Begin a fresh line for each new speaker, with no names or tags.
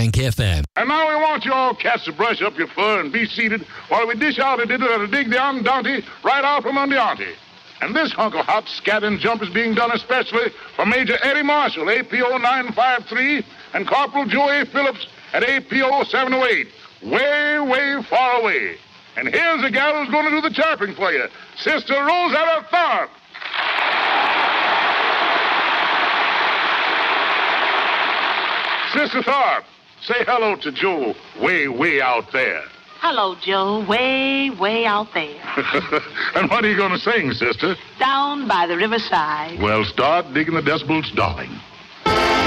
Bank FM.
And now we want you all cats to brush up your fur and be seated while we dish out a ditto to dig the Andante right out from under auntie. And this hunk of hop, scat, and jump is being done especially for Major Eddie Marshall, APO 953, and Corporal Joe A. Phillips at APO 708, way, way far away. And here's a gal who's going to do the chirping for you, Sister Rosetta Tharpe. Sister Tharpe, say hello to Joe way, way out there.
Hello, Joe, way, way out there.
And what are you going to sing, sister?
Down by the riverside.
Well, start digging the decibels, darling.